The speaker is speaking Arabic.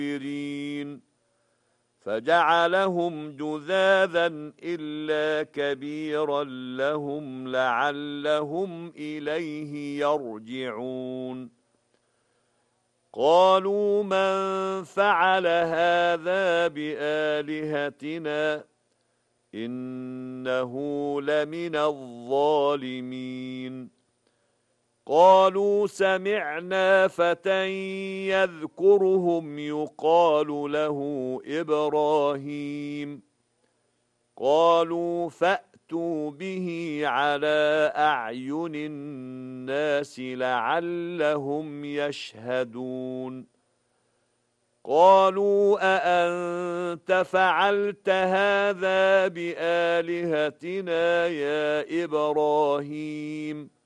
فجعلهم جذاذا إلا كبيرا لهم لعلهم إليه يرجعون قالوا من فعل هذا بآلهتنا إنه لمن الظالمين قالوا سمعنا فتى يذكرهم يقال له إبراهيم قالوا فأتوا به على أعين الناس لعلهم يشهدون قالوا أأنت فعلت هذا بآلهتنا يا إبراهيم